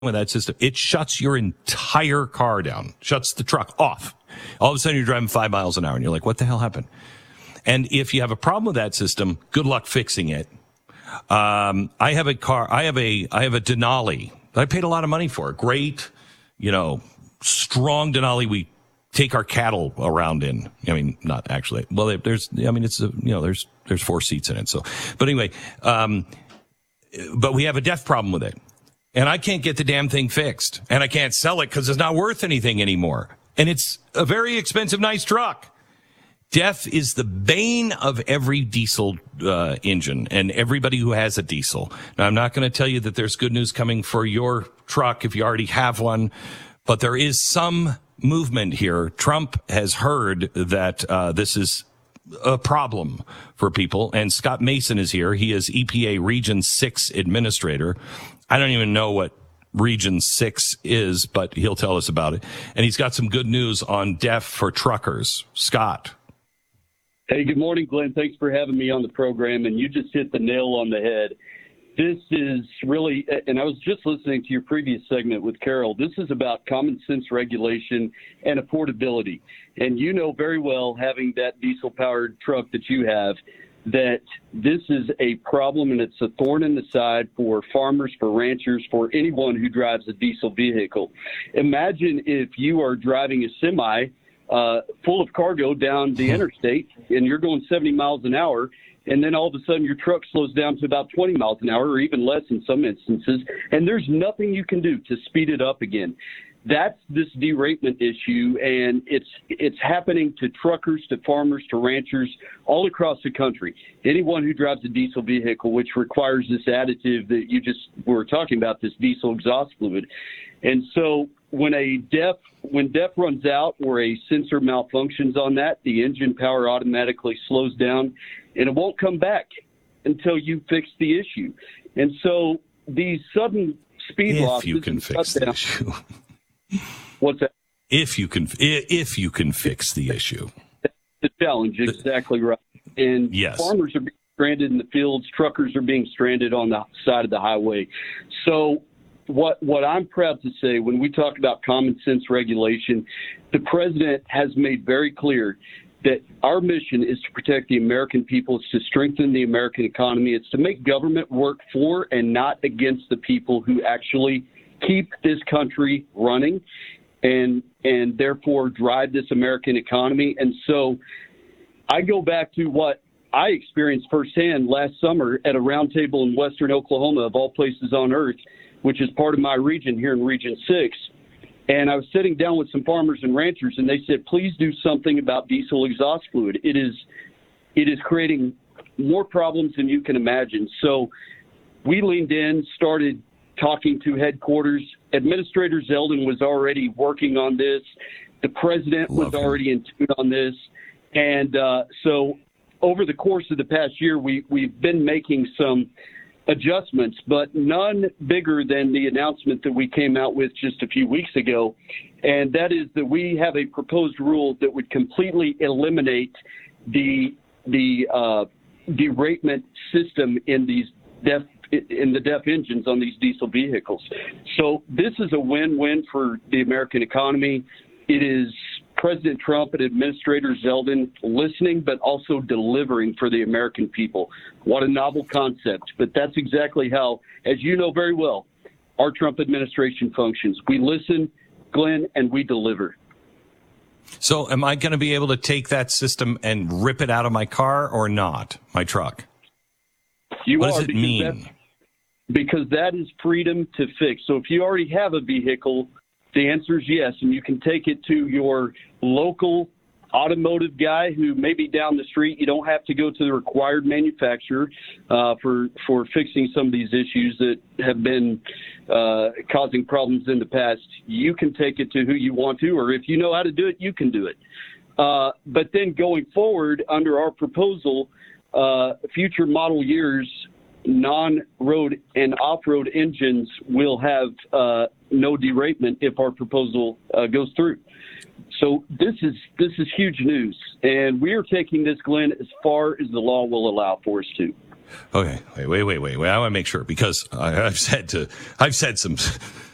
with that system, it shuts your entire car down, shuts the truck off. All of a sudden you're driving 5 miles an hour and you're like, what the hell happened? And if you have a problem with that system, good luck fixing it. I have a Denali that I paid a lot of money for. Great, strong Denali we take our cattle around in. I mean, not actually. Well, there's 4 seats in it. So, but anyway, but we have a DEF problem with it. And I can't get the damn thing fixed. And I can't sell it because it's not worth anything anymore. And it's a very expensive, nice truck. DEF is the bane of every diesel engine and everybody who has a diesel. Now, I'm not going to tell you that there's good news coming for your truck if you already have one, but there is some movement here. Trump has heard that this is a problem for people, and Scott Mason is here. He is EPA Region 6 Administrator. I don't even know what Region 6 is, but he'll tell us about it. And he's got some good news on DEF for truckers. Scott. Hey, good morning, Glenn. Thanks for having me on the program. And you just hit the nail on the head. This is really, and I was just listening to your previous segment with Carol, this is about common sense regulation and affordability. And you know very well, having that diesel-powered truck that you have, that this is a problem and it's a thorn in the side for farmers, for ranchers, for anyone who drives a diesel vehicle. Imagine if you are driving a semi full of cargo down the interstate and you're going 70 miles an hour, and then all of a sudden your truck slows down to about 20 miles an hour or even less in some instances, and there's nothing you can do to speed it up again. That's this deratement issue, and it's happening to truckers, to farmers, to ranchers all across the country. Anyone who drives a diesel vehicle, which requires this additive that you just were talking about, this diesel exhaust fluid. And so when DEF runs out or a sensor malfunctions on that, the engine power automatically slows down, and it won't come back until you fix the issue. And so these sudden speed losses, if you can fix the issue. What's that? If you can fix the issue. That's the challenge, exactly right. And yes. Farmers are being stranded in the fields. Truckers are being stranded on the side of the highway. So what I'm proud to say, when we talk about common sense regulation, the president has made very clear that our mission is to protect the American people. It's to strengthen the American economy. It's to make government work for and not against the people who actually keep this country running and therefore drive this American economy. And so I go back to what I experienced firsthand last summer at a roundtable in western Oklahoma, of all places on earth, which is part of my region here in Region 6. And I was sitting down with some farmers and ranchers, and they said, please do something about diesel exhaust fluid. It is creating more problems than you can imagine. So we leaned in, started talking to headquarters. Administrator Zeldin was already working on this. The president was already in tune on this. And so over the course of the past year, we've been making some adjustments, but none bigger than the announcement that we came out with just a few weeks ago. And that is that we have a proposed rule that would completely eliminate the deratement system in these in the DEF engines on these diesel vehicles. So this is a win-win for the American economy. It is President Trump and Administrator Zeldin listening, but also delivering for the American people. What a novel concept. But that's exactly how, as you know very well, our Trump administration functions. We listen, Glenn, and we deliver. So am I going to be able to take that system and rip it out of my car or not, my truck? What does it mean? Because that is freedom to fix. So if you already have a vehicle, the answer is yes, and you can take it to your local automotive guy who may be down the street. You don't have to go to the required manufacturer for fixing some of these issues that have been causing problems in the past. You can take it to who you want to, or if you know how to do it, you can do it. But then going forward, under our proposal, future model years, non-road and off-road engines will have no deratement if our proposal goes through. So this is huge news, and we are taking this, Glenn, as far as the law will allow for us to. Okay, wait. I want to make sure, because I've said some